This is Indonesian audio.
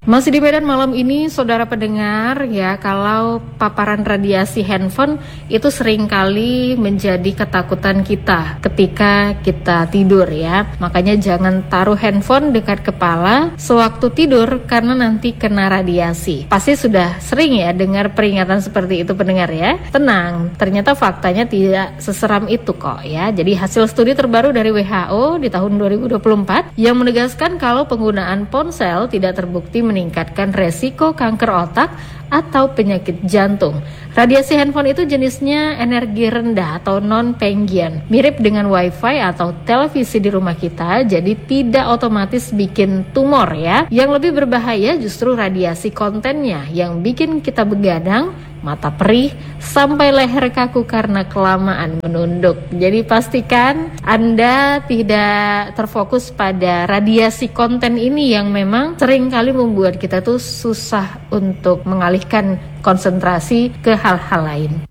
Masih di Medan malam ini, saudara pendengar, ya, kalau paparan radiasi handphone itu seringkali menjadi ketakutan kita ketika kita tidur, ya. Makanya jangan taruh handphone dekat kepala sewaktu tidur karena nanti kena radiasi. Pasti sudah sering ya dengar peringatan seperti itu, pendengar, ya. Tenang, ternyata faktanya tidak seseram itu kok, ya. Jadi hasil studi terbaru dari WHO di tahun 2024 yang menegaskan kalau penggunaan ponsel tidak terbukti meningkatkan resiko kanker otak atau penyakit jantung. Radiasi handphone itu jenisnya energi rendah atau non-penggian, mirip dengan wifi atau televisi di rumah kita, jadi tidak otomatis bikin tumor, ya. Yang lebih berbahaya justru radiasi kontennya yang bikin kita begadang, mata perih, sampai leher kaku karena kelamaan menunduk. Jadi pastikan Anda tidak terfokus pada radiasi konten ini yang memang seringkali membuat kita tuh susah untuk mengalihkan konsentrasi ke hal-hal lain.